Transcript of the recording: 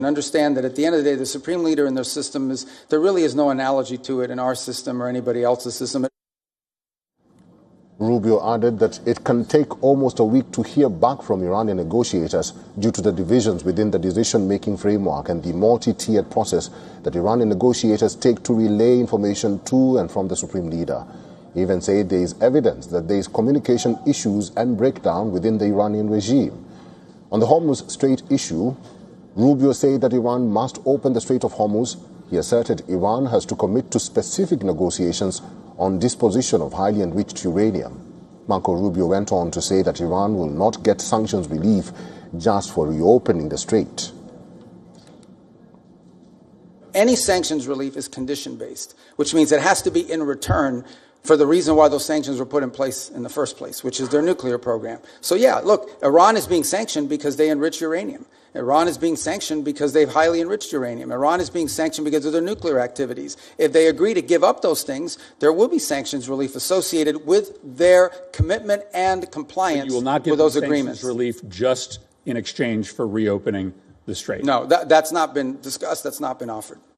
And understand that at the end of the day, the supreme leader in their system there really is no analogy to it in our system or anybody else's system. Rubio added that it can take almost a week to hear back from Iranian negotiators due to the divisions within the decision-making framework and the multi-tiered process that Iranian negotiators take to relay information to and from the supreme leader. He even said there is evidence that there is communication issues and breakdown within the Iranian regime. On the Hormuz Strait issue, Rubio said that Iran must open the Strait of Hormuz. He asserted Iran has to commit to specific negotiations on disposition of highly enriched uranium. Marco Rubio went on to say that Iran will not get sanctions relief just for reopening the strait. Any sanctions relief is condition-based, which means it has to be in return for the reason why those sanctions were put in place in the first place, which is their nuclear program. So yeah, look, Iran is being sanctioned because they enrich uranium. Iran is being sanctioned because they've highly enriched uranium. Iran is being sanctioned because of their nuclear activities. If they agree to give up those things, there will be sanctions relief associated with their commitment and compliance with those agreements. You will not give sanctions relief just in exchange for reopening the strait? No, that's not been discussed. That's not been offered.